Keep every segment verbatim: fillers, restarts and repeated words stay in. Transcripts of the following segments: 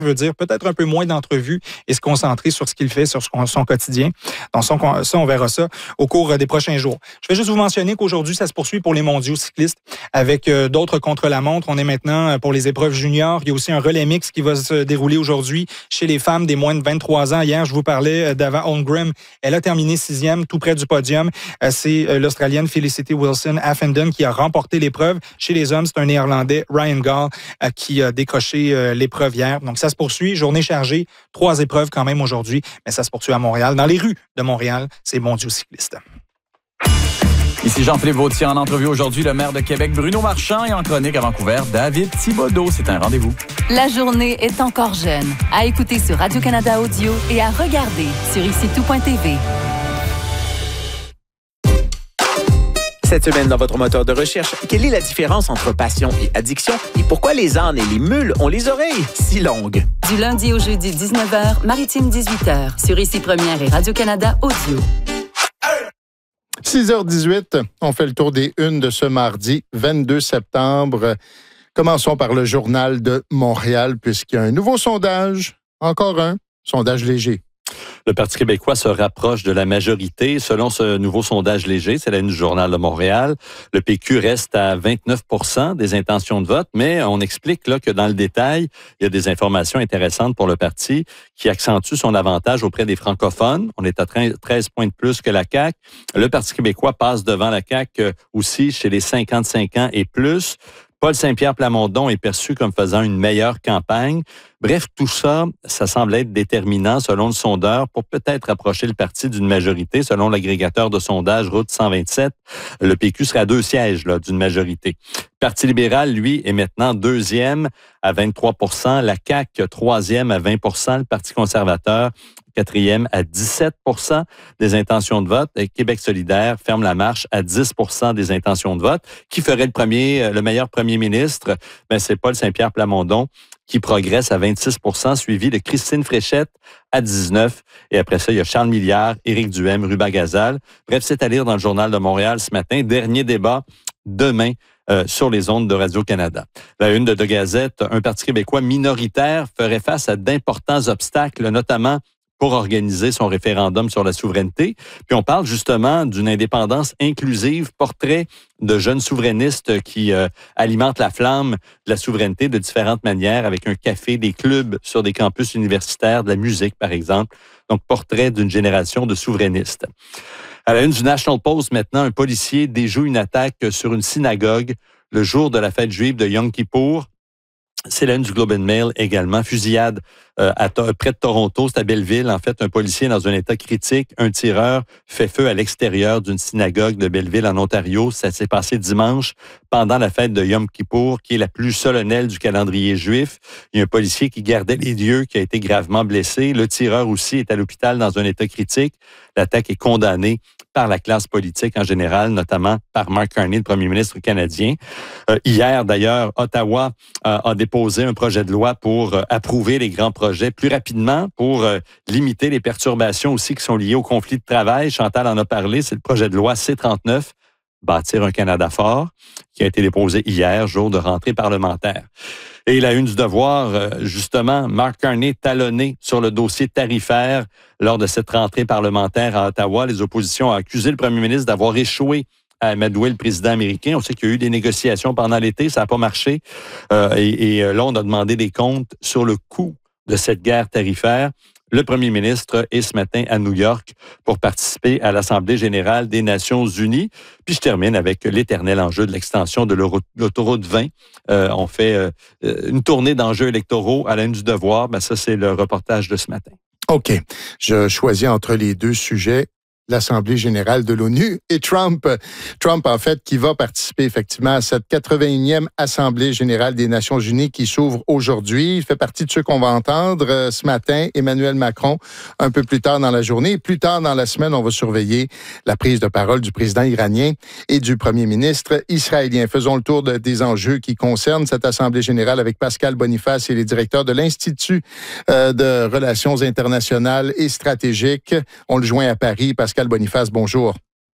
veut dire peut-être un peu moins d'entrevues et se concentrer sur ce qu'il fait, sur son, son quotidien. Donc ça, on verra ça au cours des prochains jours. Je vais juste vous mentionner qu'aujourd'hui, ça se poursuit pour les mondiaux cyclistes avec euh, d'autres contre-la-montre. On est maintenant pour les épreuves juniors. Il y a aussi un relais mix qui va se dérouler aujourd'hui chez les femmes des moins de vingt-trois ans. Hier, je vous parlais d'Ava Holmgren. Elle a terminé sixième, tout près du podium. Euh, c'est euh, l'Australienne Felicity Wilson-Affenden qui a remporté l'épreuve. Chez les hommes, c'est un Néerlandais, Ryan Gall, euh, qui a décroché euh, l'épreuve hier. Donc, ça se poursuit. Journée chargée. Trois épreuves quand même aujourd'hui, mais ça se poursuit à Montréal, dans les rues de Montréal. C'est mondiaux cyclistes. Ici Jean-Philippe Vautier en entrevue aujourd'hui, le maire de Québec, Bruno Marchand, et en chronique à Vancouver, David Thibodeau. C'est un rendez-vous. La journée est encore jeune. À écouter sur Radio-Canada Audio et à regarder sur ici tout point t v. Cette semaine, dans votre moteur de recherche, quelle est la différence entre passion et addiction et pourquoi les ânes et les mules ont les oreilles si longues? Du lundi au jeudi, dix-neuf heures, Maritime dix-huit heures, sur Ici Première et Radio-Canada Audio. six heures dix-huit, on fait le tour des unes de ce mardi vingt-deux septembre. Commençons par le Journal de Montréal, puisqu'il y a un nouveau sondage, encore un, sondage léger. Le Parti québécois se rapproche de la majorité. Selon ce nouveau sondage léger, c'est la une du Journal de Montréal, le P Q reste à vingt-neuf pour cent des intentions de vote, mais on explique là que dans le détail, il y a des informations intéressantes pour le parti qui accentue son avantage auprès des francophones. On est à treize points de plus que la C A Q. Le Parti québécois passe devant la C A Q aussi chez les cinquante-cinq ans et plus. Paul Saint-Pierre Plamondon est perçu comme faisant une meilleure campagne. Bref, tout ça, ça semble être déterminant selon le sondeur pour peut-être rapprocher le parti d'une majorité. Selon l'agrégateur de sondage Route cent vingt-sept, le P Q serait à deux sièges là, d'une majorité. Le Parti libéral, lui, est maintenant deuxième à vingt-trois pour cent. La C A Q, troisième à vingt pour cent. Le Parti conservateur, quatrième à dix-sept pour cent des intentions de vote. Et Québec solidaire ferme la marche à dix pour cent des intentions de vote. Qui ferait le premier, le meilleur premier ministre? Ben, c'est Paul Saint-Pierre Plamondon qui progresse à vingt-six pour cent, suivi de Christine Fréchette à dix-neuf. Et après ça, il y a Charles Milliard, Éric Duhem, Ruba Gazal. Bref, c'est à lire dans le Journal de Montréal ce matin. Dernier débat demain euh, sur les ondes de Radio-Canada. La une de De Gazette, un Parti québécois minoritaire ferait face à d'importants obstacles, notamment pour organiser son référendum sur la souveraineté. Puis on parle justement d'une indépendance inclusive, portrait de jeunes souverainistes qui euh, alimentent la flamme de la souveraineté de différentes manières, avec un café, des clubs sur des campus universitaires, de la musique par exemple. Donc portrait d'une génération de souverainistes. À la une du National Post maintenant, un policier déjoue une attaque sur une synagogue le jour de la fête juive de Yom Kippour. C'est la une du Globe and Mail également. Fusillade euh, à to- près de Toronto, c'est à Belleville. En fait, un policier dans un état critique, un tireur fait feu à l'extérieur d'une synagogue de Belleville en Ontario. Ça s'est passé dimanche pendant la fête de Yom Kippour, qui est la plus solennelle du calendrier juif. Il y a un policier qui gardait les lieux qui a été gravement blessé. Le tireur aussi est à l'hôpital dans un état critique. L'attaque est condamnée par la classe politique en général, notamment par Mark Carney, le premier ministre canadien. Euh, hier, d'ailleurs, Ottawa euh, a déposé un projet de loi pour euh, approuver les grands projets plus rapidement, pour euh, limiter les perturbations aussi qui sont liées au conflit de travail. Chantal en a parlé, c'est le projet de loi C trente-neuf, Bâtir un Canada fort, qui a été déposé hier, jour de rentrée parlementaire. Et la une du Devoir, justement, Mark Carney talonné sur le dossier tarifaire lors de cette rentrée parlementaire à Ottawa. Les oppositions ont accusé le premier ministre d'avoir échoué à amadouer le président américain. On sait qu'il y a eu des négociations pendant l'été, ça n'a pas marché. Euh, et, et là, on a demandé des comptes sur le coût de cette guerre tarifaire. Le premier ministre est ce matin à New York pour participer à l'Assemblée générale des Nations unies. Puis je termine avec l'éternel enjeu de l'extension de l'autoroute vingt. Euh, on fait euh, une tournée d'enjeux électoraux à la une du Devoir. Ben ça, c'est le reportage de ce matin. OK. Je choisis entre les deux sujets. L'Assemblée générale de l'ONU et Trump. Trump, en fait, qui va participer effectivement à cette quatre-vingt-unième Assemblée générale des Nations unies qui s'ouvre aujourd'hui. Il fait partie de ceux qu'on va entendre euh, ce matin. Emmanuel Macron, un peu plus tard dans la journée. Plus tard dans la semaine, on va surveiller la prise de parole du président iranien et du premier ministre israélien. Faisons le tour de, des enjeux qui concernent cette Assemblée générale avec Pascal Boniface et les directeurs de l'Institut euh, de relations internationales et stratégiques. On le joint à Paris. Pascal Boniface, bonjour.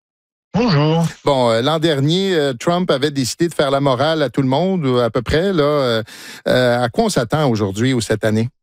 Bonjour. Bon, euh, l'an dernier, euh, Trump avait décidé de faire la morale à tout le monde, à peu près. Là, euh, euh, à quoi on s'attend aujourd'hui ou cette année?